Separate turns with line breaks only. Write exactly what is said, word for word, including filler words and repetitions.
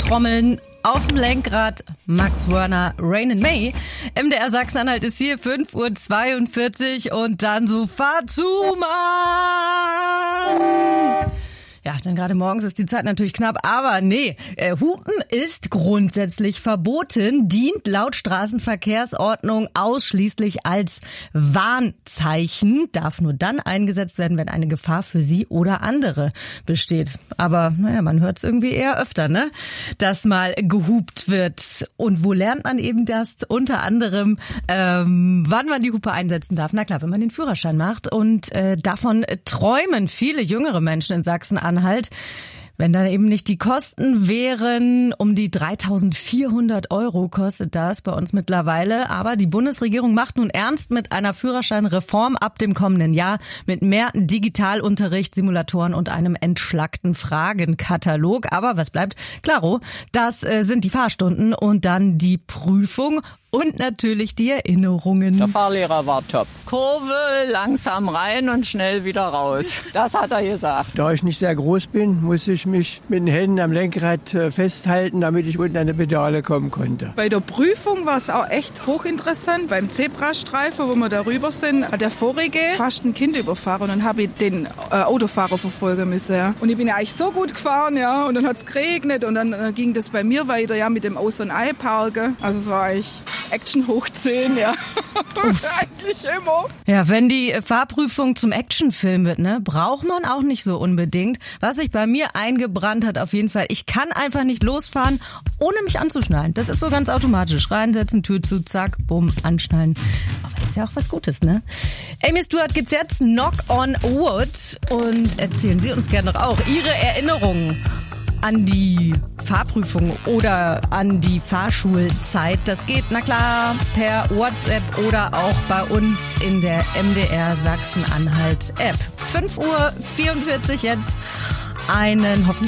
Trommeln. Auf dem Lenkrad Max Wörner, Rain and May. M D R Sachsen-Anhalt ist hier, fünf Uhr zweiundvierzig und dann so, fahr zu, Mann! Ja, dann gerade morgens ist die Zeit natürlich knapp, aber nee, äh, Hupen ist grundsätzlich verboten, dient laut Straßenverkehrsordnung ausschließlich als Warnzeichen, darf nur dann eingesetzt werden, wenn eine Gefahr für Sie oder andere besteht. Aber naja, man hört es irgendwie eher öfter, ne, dass mal gehupt wird. Und wo lernt man eben das? Unter anderem, ähm, wann man die Hupe einsetzen darf. Na klar, wenn man den Führerschein macht. Und äh, davon träumen viele jüngere Menschen in Sachsen-Anhalt. Halt, wenn da eben nicht die Kosten wären, um die dreitausendvierhundert Euro kostet das bei uns mittlerweile. Aber die Bundesregierung macht nun ernst mit einer Führerscheinreform ab dem kommenden Jahr mit mehr Digitalunterricht, Simulatoren und einem entschlackten Fragenkatalog. Aber was bleibt? Klaro, das äh, sind die Fahrstunden und dann die Prüfung. Und natürlich die Erinnerungen.
Der Fahrlehrer war top. Kurve, langsam rein und schnell wieder raus. Das hat er gesagt.
Da ich nicht sehr groß bin, musste ich mich mit den Händen am Lenkrad festhalten, damit ich unten an die Pedale kommen konnte.
Bei der Prüfung war es auch echt hochinteressant. Beim Zebrastreifen, wo wir da rüber sind, hat der Vorige fast ein Kind überfahren und habe den äh, Autofahrer verfolgen müssen. Ja. Und ich bin ja eigentlich so gut gefahren, ja. Und dann hat es geregnet und dann äh, ging das bei mir weiter, ja, mit dem Aus- und Einparken. Also es war eigentlich Action hoch zehn, ja. Eigentlich immer.
Ja, wenn die Fahrprüfung zum Actionfilm wird, ne, braucht man auch nicht so unbedingt. Was sich bei mir eingebrannt hat, auf jeden Fall, ich kann einfach nicht losfahren, ohne mich anzuschnallen. Das ist so ganz automatisch. Reinsetzen, Tür zu, zack, bumm, anschnallen. Aber das ist ja auch was Gutes, ne? Amy Stewart gibt's jetzt, Knock on Wood. Und erzählen Sie uns gerne doch auch Ihre Erinnerungen an die Fahrprüfung oder an die Fahrschulzeit. Das geht, na klar, per WhatsApp oder auch bei uns in der M D R Sachsen-Anhalt App. fünf Uhr vierundvierzig jetzt. Einen hoffentlich